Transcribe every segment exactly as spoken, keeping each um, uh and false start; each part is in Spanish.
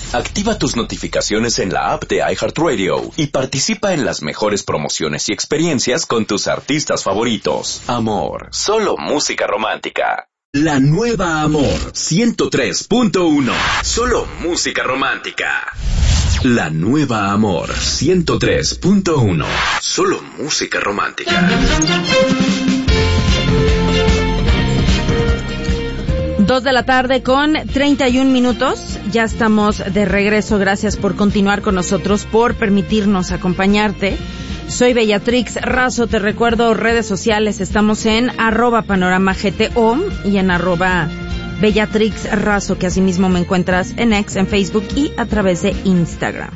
Activa tus notificaciones en la app de iHeartRadio y participa en las mejores promociones y experiencias con tus artistas favoritos. Amor, solo música romántica. La nueva Amor ciento tres punto uno. Solo música romántica. La nueva Amor ciento tres punto uno. Solo música romántica. Dos de la tarde con treinta y un minutos. Ya estamos de regreso. Gracias por continuar con nosotros, por permitirnos acompañarte. Soy Bellatrix Razo. Te recuerdo redes sociales. Estamos en arroba panorama G T O y en arroba Bellatrix Razo, que asimismo me encuentras en X, en Facebook y a través de Instagram.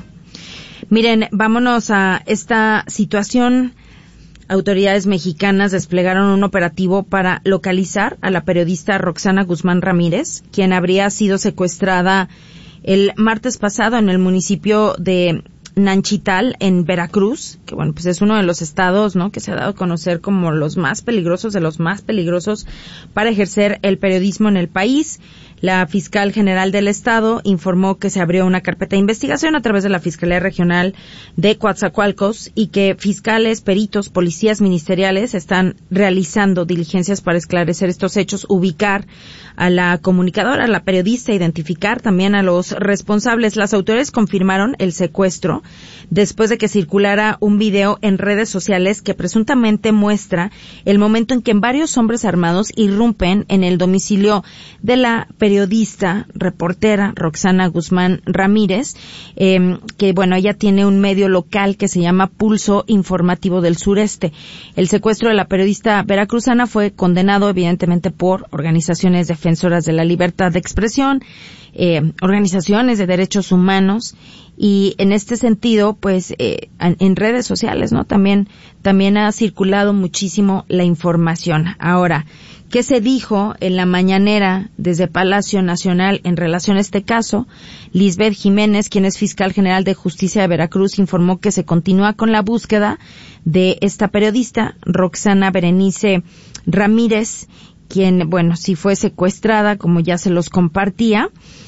Miren, vámonos a esta situación. Autoridades mexicanas desplegaron un operativo para localizar a la periodista Roxana Guzmán Ramírez, quien habría sido secuestrada el martes pasado en el municipio de Nanchital, en Veracruz, que bueno, pues es uno de los estados, ¿no?, que se ha dado a conocer como los más peligrosos, de los más peligrosos para ejercer el periodismo en el país. La fiscal general del estado informó que se abrió una carpeta de investigación a través de la Fiscalía Regional de Coatzacoalcos y que fiscales, peritos, policías ministeriales están realizando diligencias para esclarecer estos hechos, ubicar a la comunicadora, a la periodista, identificar también a los responsables. Las autoridades confirmaron el secuestro después de que circulara un video en redes sociales que presuntamente muestra el momento en que varios hombres armados irrumpen en el domicilio de la periodista, reportera Roxana Guzmán Ramírez, eh, que bueno, ella tiene un medio local que se llama Pulso Informativo del Sureste. El secuestro de la periodista veracruzana fue condenado evidentemente por organizaciones defensoras de la libertad de expresión, eh, organizaciones de derechos humanos, y en este sentido, pues, eh, en redes sociales, ¿no? También, también ha circulado muchísimo la información. Ahora, ¿qué se dijo en la mañanera desde Palacio Nacional en relación a este caso? Lisbeth Jiménez, quien es fiscal general de Justicia de Veracruz, informó que se continúa con la búsqueda de esta periodista, Roxana Berenice Ramírez, quien, bueno, sí fue secuestrada, como ya se los compartía.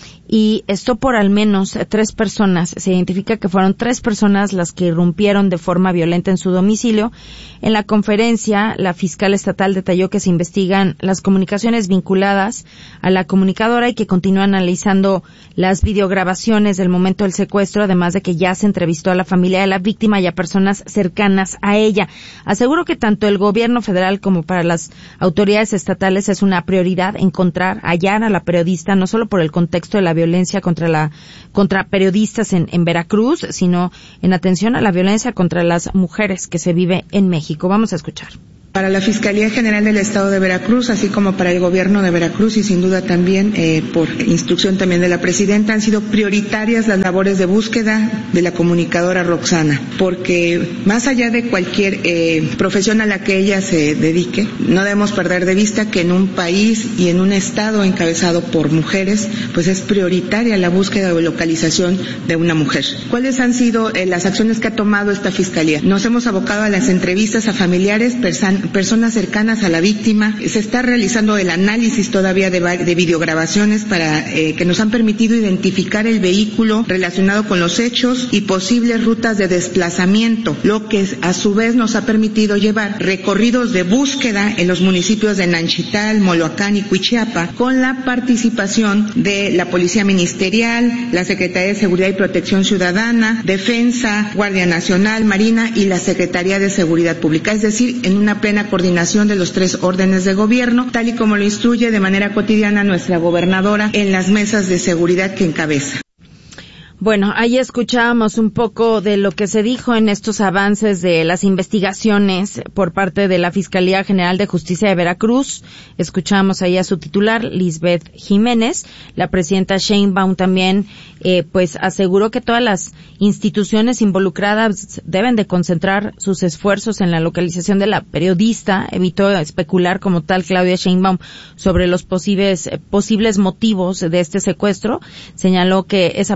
Y esto por al menos tres personas. Se identifica que fueron tres personas las que irrumpieron de forma violenta en su domicilio. En la conferencia, la fiscal estatal detalló que se investigan las comunicaciones vinculadas a la comunicadora y que continúan analizando las videograbaciones del momento del secuestro, además de que ya se entrevistó a la familia de la víctima y a personas cercanas a ella. Aseguró que tanto el gobierno federal como para las autoridades estatales es una prioridad encontrar, hallar a la periodista, no solo por el contexto de la violencia contra la contra periodistas en, en Veracruz, sino en atención a la violencia contra las mujeres que se vive en México. Vamos a escuchar. Para la Fiscalía General del Estado de Veracruz, así como para el Gobierno de Veracruz y sin duda también eh, por instrucción también de la Presidenta, han sido prioritarias las labores de búsqueda de la comunicadora Roxana, porque más allá de cualquier eh, profesión a la que ella se dedique, no debemos perder de vista que en un país y en un estado encabezado por mujeres, pues es prioritaria la búsqueda o localización de una mujer. ¿Cuáles han sido eh, las acciones que ha tomado esta Fiscalía? Nos hemos abocado a las entrevistas a familiares, personas personas cercanas a la víctima. Se está realizando el análisis todavía de, de videograbaciones para eh, que nos han permitido identificar el vehículo relacionado con los hechos y posibles rutas de desplazamiento, lo que a su vez nos ha permitido llevar recorridos de búsqueda en los municipios de Nanchital, Moloacán y Cuichiapa, con la participación de la Policía Ministerial, la Secretaría de Seguridad y Protección Ciudadana, Defensa, Guardia Nacional, Marina y la Secretaría de Seguridad Pública, es decir, en una plena coordinación de los tres órdenes de gobierno, tal y como lo instruye de manera cotidiana nuestra gobernadora en las mesas de seguridad que encabeza. Bueno, ahí escuchábamos un poco de lo que se dijo en estos avances de las investigaciones por parte de la Fiscalía General de Justicia de Veracruz. Escuchábamos ahí a su titular, Lisbeth Jiménez. La presidenta Sheinbaum también, eh, pues aseguró que todas las instituciones involucradas deben de concentrar sus esfuerzos en la localización de la periodista. Evitó especular como tal Claudia Sheinbaum sobre los posibles, eh, posibles motivos de este secuestro. Señaló que esa parte de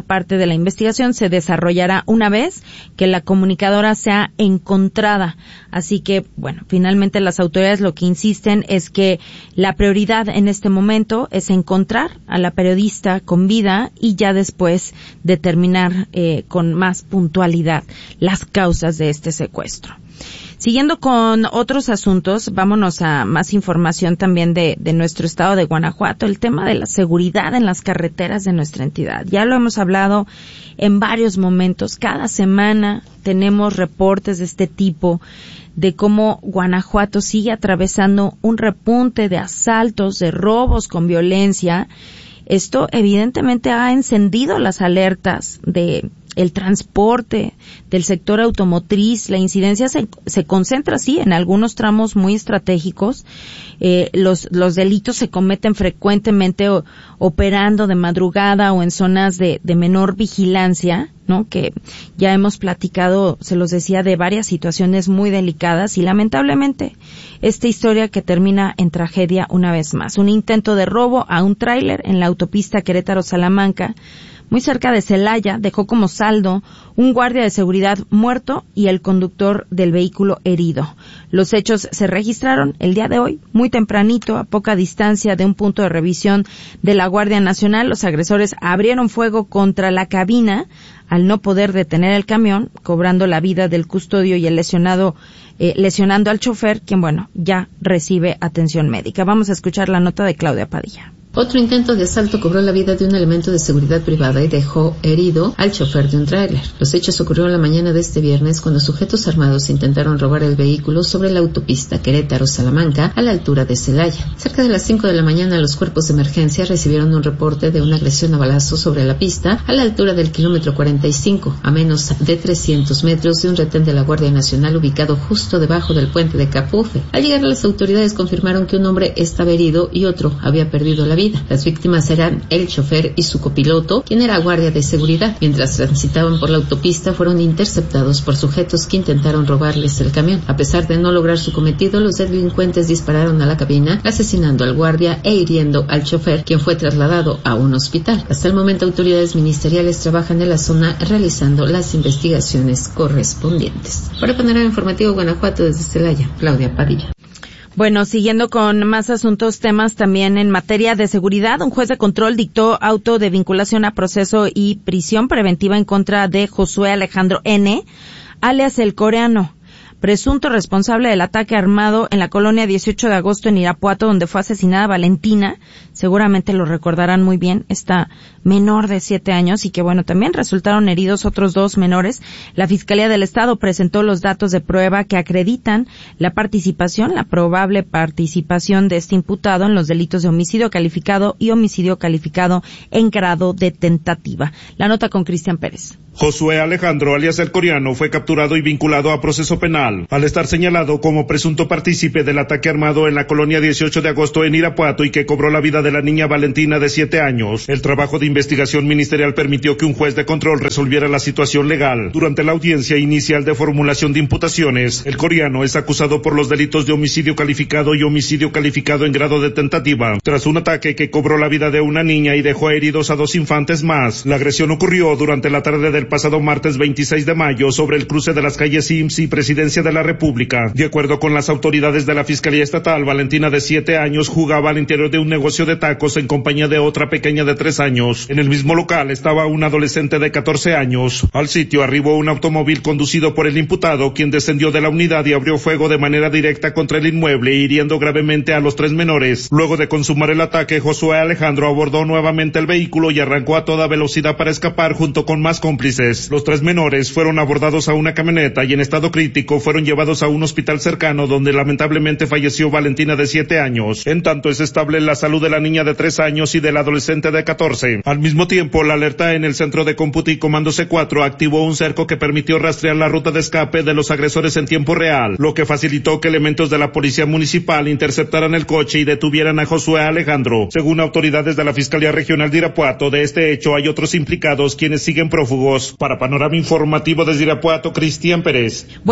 la investigación se desarrollará una vez que la comunicadora sea encontrada. Así que, bueno, finalmente las autoridades lo que insisten es que la prioridad en este momento es encontrar a la periodista con vida y ya después determinar eh, con más puntualidad las causas de este secuestro. Siguiendo con otros asuntos, vámonos a más información también de, de nuestro estado de Guanajuato, el tema de la seguridad en las carreteras de nuestra entidad. Ya lo hemos hablado en varios momentos, cada semana tenemos reportes de este tipo, de cómo Guanajuato sigue atravesando un repunte de asaltos, de robos con violencia. Esto evidentemente ha encendido las alertas de el transporte, del sector automotriz. La incidencia se, se concentra, sí, en algunos tramos muy estratégicos. Eh, los, los delitos se cometen frecuentemente o, operando de madrugada o en zonas de, de menor vigilancia, ¿no? Que ya hemos platicado, se los decía, de varias situaciones muy delicadas y lamentablemente esta historia que termina en tragedia una vez más. Un intento de robo a un tráiler en la autopista Querétaro-Salamanca, muy cerca de Celaya, dejó como saldo un guardia de seguridad muerto y el conductor del vehículo herido. Los hechos se registraron el día de hoy, muy tempranito, a poca distancia de un punto de revisión de la Guardia Nacional. Los agresores abrieron fuego contra la cabina al no poder detener el camión, cobrando la vida del custodio y el lesionado, eh, lesionando al chofer, quien, bueno, ya recibe atención médica. Vamos a escuchar la nota de Claudia Padilla. Otro intento de asalto cobró la vida de un elemento de seguridad privada y dejó herido al chofer de un tráiler. Los hechos ocurrieron la mañana de este viernes cuando sujetos armados intentaron robar el vehículo sobre la autopista Querétaro-Salamanca a la altura de Celaya. Cerca de las cinco de la mañana, los cuerpos de emergencia recibieron un reporte de una agresión a balazos sobre la pista a la altura del kilómetro cuarenta y cinco, a menos de trescientos metros de un retén de la Guardia Nacional ubicado justo debajo del puente de Capufe. Al llegar, las autoridades confirmaron que un hombre estaba herido y otro había perdido la vida. Las víctimas eran el chofer y su copiloto, quien era guardia de seguridad. Mientras transitaban por la autopista, fueron interceptados por sujetos que intentaron robarles el camión. A pesar de no lograr su cometido, los delincuentes dispararon a la cabina, asesinando al guardia e hiriendo al chofer, quien fue trasladado a un hospital. Hasta el momento, autoridades ministeriales trabajan en la zona realizando las investigaciones correspondientes. Para Panorama Informativo Guanajuato, desde Celaya, Claudia Padilla. Bueno, siguiendo con más asuntos, temas también en materia de seguridad, un juez de control dictó auto de vinculación a proceso y prisión preventiva en contra de Josué Alejandro N., alias El Coreano, presunto responsable del ataque armado en la colonia dieciocho de agosto en Irapuato, donde fue asesinada Valentina. Seguramente lo recordarán muy bien, esta menor de siete años, y que, bueno, también resultaron heridos otros dos menores. La Fiscalía del Estado presentó los datos de prueba que acreditan la participación, la probable participación de este imputado en los delitos de homicidio calificado y homicidio calificado en grado de tentativa. La nota con Cristian Pérez. Josué Alejandro, alias El Coreano, fue capturado y vinculado a proceso penal al estar señalado como presunto partícipe del ataque armado en la colonia dieciocho de agosto en Irapuato y que cobró la vida de la niña Valentina de siete años. El trabajo de investigación ministerial permitió que un juez de control resolviera la situación legal. Durante la audiencia inicial de formulación de imputaciones, El Coreano es acusado por los delitos de homicidio calificado y homicidio calificado en grado de tentativa, tras un ataque que cobró la vida de una niña y dejó heridos a dos infantes más. La agresión ocurrió durante la tarde del pasado martes veintiséis de mayo sobre el cruce de las calles I M S S y Presidencia de la República. De acuerdo con las autoridades de la Fiscalía Estatal, Valentina, de siete años, jugaba al interior de un negocio de tacos en compañía de otra pequeña de tres años. En el mismo local estaba un adolescente de catorce años. Al sitio arribó un automóvil conducido por el imputado, quien descendió de la unidad y abrió fuego de manera directa contra el inmueble, hiriendo gravemente a los tres menores. Luego de consumar el ataque, Josué Alejandro abordó nuevamente el vehículo y arrancó a toda velocidad para escapar junto con más cómplices. Los tres menores fueron abordados a una camioneta y en estado crítico fueron llevados a un hospital cercano, donde lamentablemente falleció Valentina, de siete años. En tanto, es estable la salud de la niña de tres años y del adolescente de catorce. Al mismo tiempo, la alerta en el Centro de Cómputo y Comando C cuatro activó un cerco que permitió rastrear la ruta de escape de los agresores en tiempo real, lo que facilitó que elementos de la Policía Municipal interceptaran el coche y detuvieran a Josué Alejandro. Según autoridades de la Fiscalía Regional de Irapuato, de este hecho hay otros implicados quienes siguen prófugos. Para Panorama Informativo desde Irapuato, Cristian Pérez. Bueno, en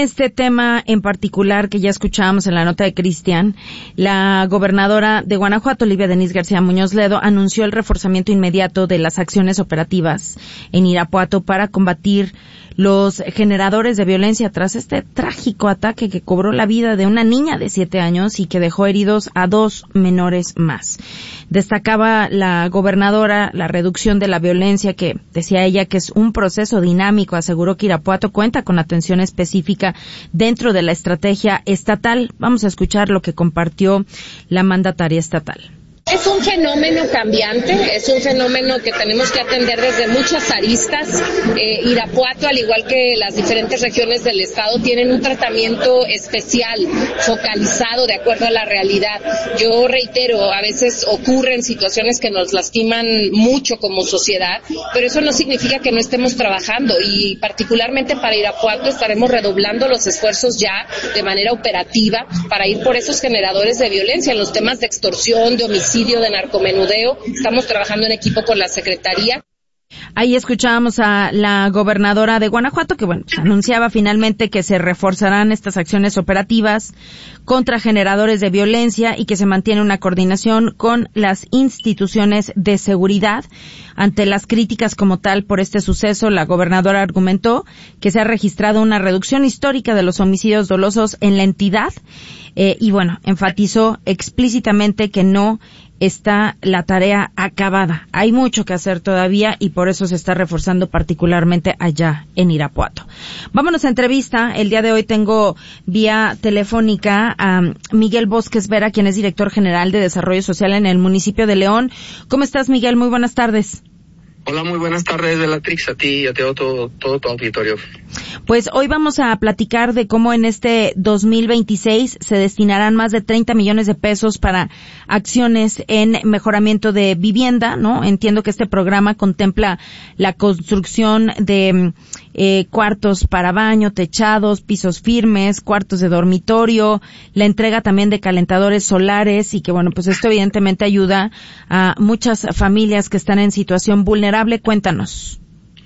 este tema en particular que ya escuchábamos en la nota de Cristian, la gobernadora de Guanajuato, Olivia Denise García Muñoz Ledo, anunció el reforzamiento inmediato de las acciones operativas en Irapuato para combatir los generadores de violencia tras este trágico ataque que cobró la vida de una niña de siete años y que dejó heridos a dos menores más. Destacaba la gobernadora la reducción de la violencia, que decía ella que es un proceso dinámico. Aseguró que Irapuato cuenta con atención específica dentro de la estrategia estatal. Vamos a escuchar lo que compartió la mandataria estatal. Es un fenómeno cambiante, es un fenómeno que tenemos que atender desde muchas aristas. Eh, Irapuato, al igual que las diferentes regiones del estado, tienen un tratamiento especial, focalizado de acuerdo a la realidad. Yo reitero, a veces ocurren situaciones que nos lastiman mucho como sociedad, pero eso no significa que no estemos trabajando, y particularmente para Irapuato estaremos redoblando los esfuerzos ya de manera operativa para ir por esos generadores de violencia, en los temas de extorsión, de homicidio, de narcomenudeo. Estamos trabajando en equipo con la Secretaría. Ahí escuchábamos a la gobernadora de Guanajuato que, bueno, pues, anunciaba finalmente que se reforzarán estas acciones operativas contra generadores de violencia y que se mantiene una coordinación con las instituciones de seguridad. Ante las críticas como tal por este suceso, la gobernadora argumentó que se ha registrado una reducción histórica de los homicidios dolosos en la entidad eh, y, bueno, enfatizó explícitamente que no está la tarea acabada. Hay mucho que hacer todavía y por eso se está reforzando particularmente allá en Irapuato. Vámonos a entrevista. El día de hoy tengo vía telefónica a Miguel Bosques Vera, quien es director general de Desarrollo Social en el municipio de León. ¿Cómo estás, Miguel? Muy buenas tardes. Hola, muy buenas tardes, Bellatrix, a ti y a todo, todo tu auditorio. Pues hoy vamos a platicar de cómo en este dos mil veintiséis se destinarán más de treinta millones de pesos para acciones en mejoramiento de vivienda, ¿no? Entiendo que este programa contempla la construcción de eh, cuartos para baño, techados, pisos firmes, cuartos de dormitorio, la entrega también de calentadores solares y que, bueno, pues esto evidentemente ayuda a muchas familias que están en situación vulnerable. Cuéntanos.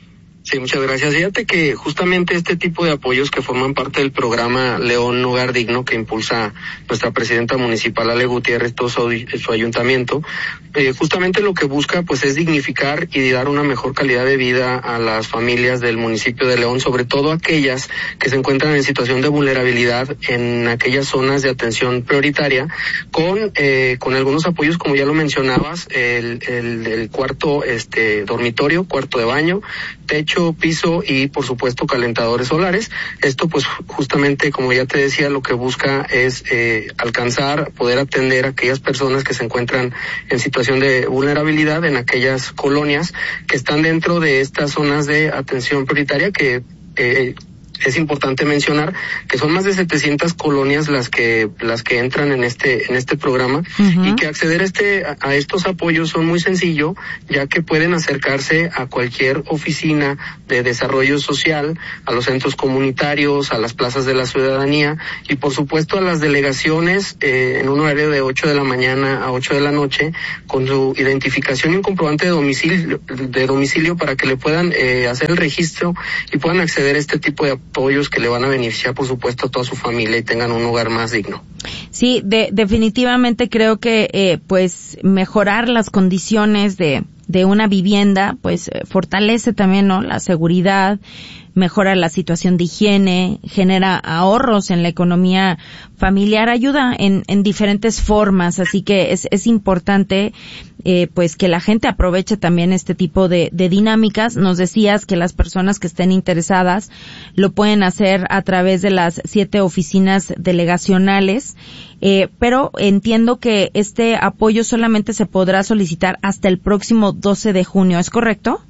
Sí, muchas gracias. Fíjate que justamente este tipo de apoyos que forman parte del programa León Hogar Digno que impulsa nuestra presidenta municipal Ale Gutiérrez, todo su, su ayuntamiento, eh, justamente lo que busca pues es dignificar y dar una mejor calidad de vida a las familias del municipio de León, sobre todo aquellas que se encuentran en situación de vulnerabilidad en aquellas zonas de atención prioritaria, con eh, con algunos apoyos como ya lo mencionabas, el, el, el cuarto este dormitorio, cuarto de baño, techo, piso y por supuesto calentadores solares. Esto pues justamente, como ya te decía, lo que busca es eh, alcanzar, poder atender a aquellas personas que se encuentran en situación de vulnerabilidad en aquellas colonias que están dentro de estas zonas de atención prioritaria que eh, es importante mencionar que son más de setecientas colonias las que las que entran en este en este programa, uh-huh. y que acceder a este a, a estos apoyos son muy sencillo, ya que pueden acercarse a cualquier oficina de desarrollo social, a los centros comunitarios, a las plazas de la ciudadanía y por supuesto a las delegaciones eh, en un horario de ocho de la mañana a ocho de la noche con su identificación y un comprobante de domicilio de domicilio para que le puedan eh, hacer el registro y puedan acceder a este tipo de apoyos que le van a beneficiar, por supuesto, a toda su familia y tengan un hogar más digno. Sí, de, definitivamente creo que eh, pues mejorar las condiciones de de una vivienda pues eh, fortalece también, ¿no?, la seguridad, mejora la situación de higiene, genera ahorros en la economía familiar, ayuda en, en diferentes formas, así que es, es importante eh, pues que la gente aproveche también este tipo de, de dinámicas. Nos decías que las personas que estén interesadas lo pueden hacer a través de las siete oficinas delegacionales, eh, pero entiendo que este apoyo solamente se podrá solicitar hasta el próximo doce de junio, ¿es correcto?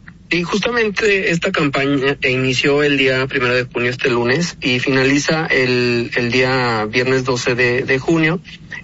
Y justamente esta campaña inició el día primero de junio, este lunes, y finaliza el, el día viernes doce de, de junio.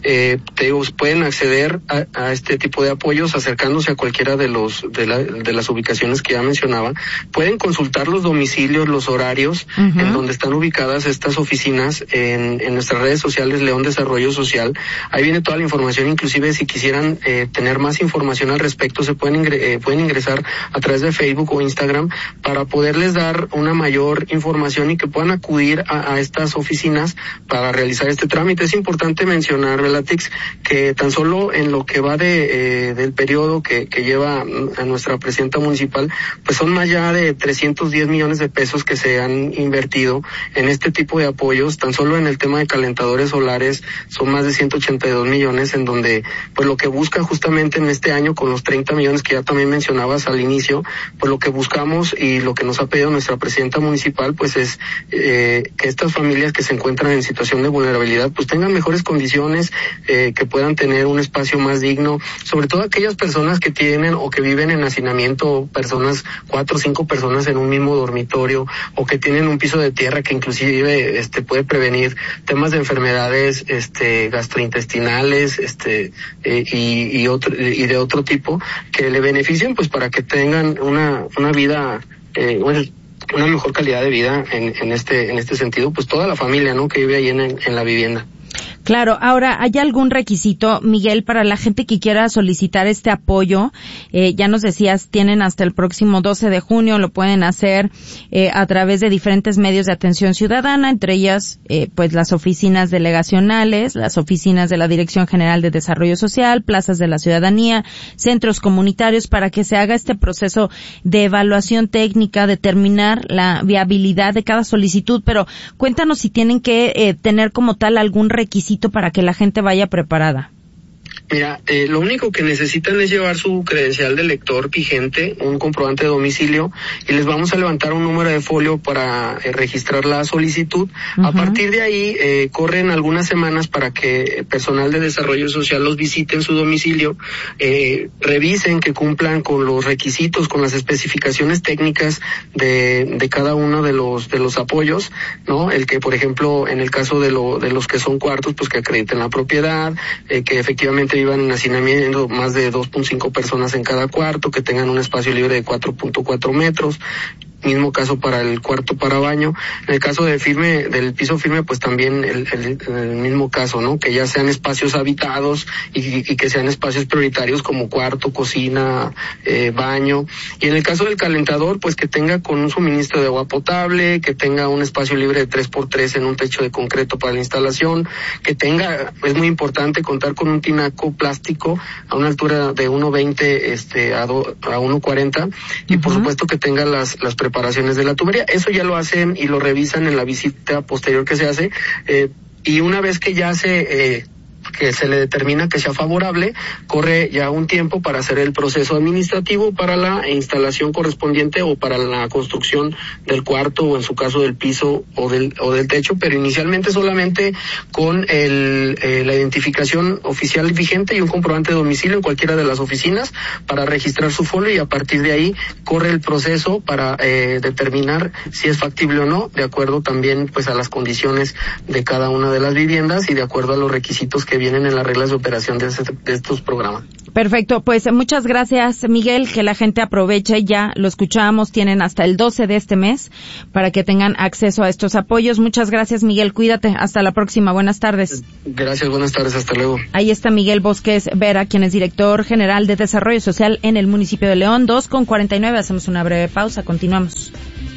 eh, te digo, pueden acceder a, a este tipo de apoyos acercándose a cualquiera de los de, la, de las ubicaciones que ya mencionaba. Pueden consultar los domicilios, los horarios uh-huh. en donde están ubicadas estas oficinas en, en nuestras redes sociales León Desarrollo Social. Ahí viene toda la información, inclusive si quisieran eh, tener más información al respecto, se pueden ingre- eh, pueden ingresar a través de Facebook o Instagram para poderles dar una mayor información y que puedan acudir a, a estas oficinas para realizar este trámite. Es importante mencionar, Bellatrix, que tan solo en lo que va de eh, del periodo que, que lleva a nuestra presidenta municipal, pues son más allá de trescientos diez millones de pesos que se han invertido en este tipo de apoyos. Tan solo en el tema de calentadores solares son más de ciento ochenta y dos millones, en donde pues lo que busca justamente en este año con los treinta millones que ya también mencionabas al inicio, pues lo que buscamos y lo que nos ha pedido nuestra presidenta municipal pues es eh, que estas familias que se encuentran en situación de vulnerabilidad pues tengan mejores condiciones, eh, que puedan tener un espacio más digno, sobre todo aquellas personas que tienen o que viven en hacinamiento, personas, cuatro o cinco personas en un mismo dormitorio, o que tienen un piso de tierra que inclusive este puede prevenir temas de enfermedades este gastrointestinales este eh, y, y otro y de otro tipo que le beneficien pues para que tengan una una vida eh, bueno, una mejor calidad de vida en, en este en este sentido, pues toda la familia, ¿no?, que vive ahí en, en la vivienda. Claro. Ahora, ¿hay algún requisito, Miguel, para la gente que quiera solicitar este apoyo? Eh, ya nos decías, tienen hasta el próximo doce de junio, lo pueden hacer eh, a través de diferentes medios de atención ciudadana, entre ellas, eh, pues las oficinas delegacionales, las oficinas de la Dirección General de Desarrollo Social, plazas de la ciudadanía, centros comunitarios, para que se haga este proceso de evaluación técnica, determinar la viabilidad de cada solicitud. Pero cuéntanos si tienen que eh, tener como tal algún requisito para que la gente vaya preparada. Mira, eh, lo único que necesitan es llevar su credencial de lector vigente, un comprobante de domicilio, y les vamos a levantar un número de folio para eh, registrar la solicitud. Uh-huh. A partir de ahí, eh, corren algunas semanas para que personal de desarrollo social los visite en su domicilio, eh, revisen que cumplan con los requisitos, con las especificaciones técnicas de, de cada uno de los, de los apoyos, ¿no? El que, por ejemplo, en el caso de lo, de los que son cuartos, pues que acrediten la propiedad, eh, que efectivamente vivan en hacinamiento más de dos punto cinco personas en cada cuarto, que tengan un espacio libre de cuatro punto cuatro metros. Mismo caso para el cuarto para baño. En el caso del firme, del piso firme, pues también el, el, el mismo caso, ¿no? Que ya sean espacios habitados y, y que sean espacios prioritarios como cuarto, cocina, eh, baño. Y en el caso del calentador, pues que tenga con un suministro de agua potable, que tenga un espacio libre de tres por tres en un techo de concreto para la instalación, que tenga, es muy importante contar con un tinaco plástico a una altura de uno veinte este a, do, a uno cuarenta y uh-huh. por supuesto que tenga las las preparaciones de la tubería. Eso ya lo hacen y lo revisan en la visita posterior que se hace, eh, y una vez que ya se eh, que se le determina que sea favorable, corre ya un tiempo para hacer el proceso administrativo para la instalación correspondiente o para la construcción del cuarto o en su caso del piso o del o del techo, pero inicialmente solamente con el eh, la identificación oficial vigente y un comprobante de domicilio en cualquiera de las oficinas para registrar su folio, y a partir de ahí corre el proceso para eh, determinar si es factible o no, de acuerdo también pues a las condiciones de cada una de las viviendas y de acuerdo a los requisitos que vienen en las reglas de operación de, este, de estos programas. Perfecto, pues muchas gracias, Miguel, que la gente aproveche, ya lo escuchamos, tienen hasta el doce de este mes para que tengan acceso a estos apoyos. Muchas gracias, Miguel, cuídate, hasta la próxima, buenas tardes. Gracias, buenas tardes, hasta luego. Ahí está Miguel Bosques Vera, quien es director general de Desarrollo Social en el municipio de León. Dos con cuarenta y nueve, hacemos una breve pausa, continuamos.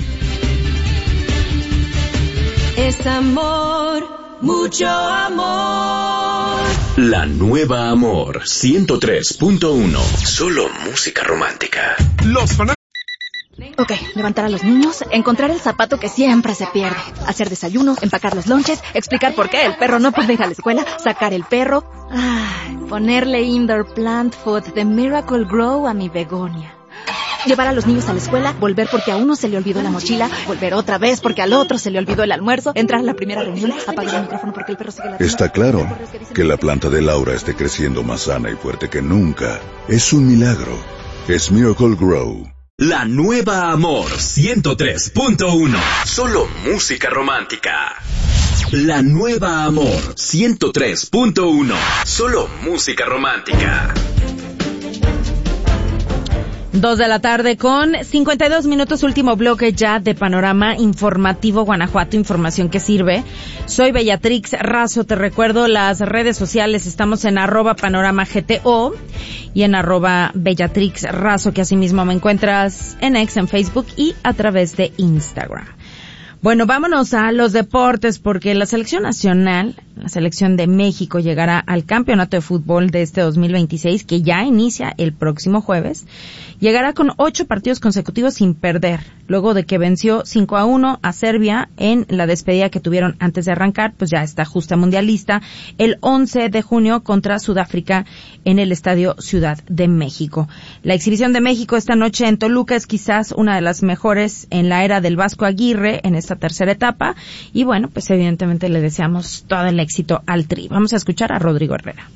Es amor, mucho amor. La nueva Amor ciento tres punto uno. Solo música romántica. Los fanáticos. Ok, levantar a los niños, encontrar el zapato que siempre se pierde, hacer desayuno, empacar los lonches, explicar por qué el perro no puede ir a la escuela, sacar el perro, ay, ponerle indoor plant food de Miracle Grow a mi begonia. Llevar a los niños a la escuela, volver porque a uno se le olvidó la mochila, volver otra vez porque al otro se le olvidó el almuerzo, entrar a la primera reunión, apagar el micrófono porque el perro sigue ladrando. Está claro que la planta de Laura esté creciendo más sana y fuerte que nunca. Es un milagro. Es Miracle Grow. La nueva Amor ciento tres punto uno. Solo música romántica. La nueva Amor ciento tres punto uno. Solo música romántica. Dos de la tarde con cincuenta y dos minutos, último bloque ya de Panorama Informativo Guanajuato, información que sirve. Soy Bellatrix Razo, te recuerdo las redes sociales, estamos en arroba panorama gto y en arroba Bellatrix Razo, que asimismo me encuentras en X, en Facebook y a través de Instagram. Bueno, vámonos a los deportes porque la selección nacional, la selección de México, llegará al campeonato de fútbol de este dos mil veintiséis que ya inicia el próximo jueves. Llegará con ocho partidos consecutivos sin perder, luego de que venció cinco a uno a Serbia en la despedida que tuvieron antes de arrancar, pues ya está justa mundialista, el once de junio contra Sudáfrica en el Estadio Ciudad de México. La exhibición de México esta noche en Toluca es quizás una de las mejores en la era del Vasco Aguirre en esta tercera etapa y bueno, pues evidentemente le deseamos todo el éxito al Tri. Vamos a escuchar a Rodrigo Herrera.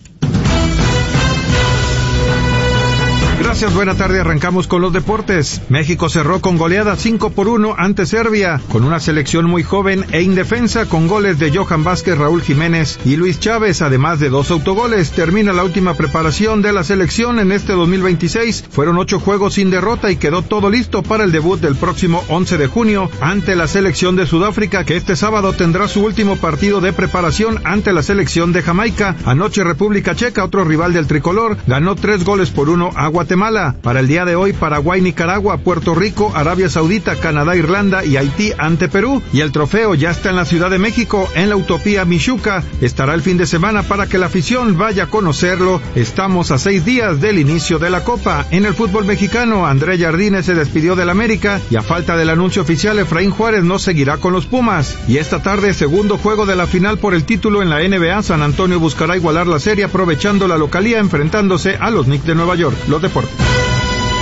Gracias, buena tarde. Arrancamos con los deportes. México cerró con goleada cinco por uno ante Serbia, con una selección muy joven e indefensa, con goles de Johan Vázquez, Raúl Jiménez y Luis Chávez, además de dos autogoles. Termina la última preparación de la selección en este dos mil veintiséis. Fueron ocho juegos sin derrota y quedó todo listo para el debut del próximo once de junio ante la selección de Sudáfrica, que este sábado tendrá su último partido de preparación ante la selección de Jamaica. Anoche República Checa, otro rival del tricolor, ganó tres goles por uno a Guatemala. Para el día de hoy, Paraguay, Nicaragua, Puerto Rico, Arabia Saudita, Canadá, Irlanda y Haití ante Perú. Y el trofeo ya está en la Ciudad de México, en la Utopía Michuca. Estará el fin de semana para que la afición vaya a conocerlo. Estamos a seis días del inicio de la Copa. En el fútbol mexicano, André Jardine se despidió del América y a falta del anuncio oficial, Efraín Juárez no seguirá con los Pumas. Y esta tarde, segundo juego de la final por el título en la N B A, San Antonio buscará igualar la serie aprovechando la localía enfrentándose a los Knicks de Nueva York. Los deportes.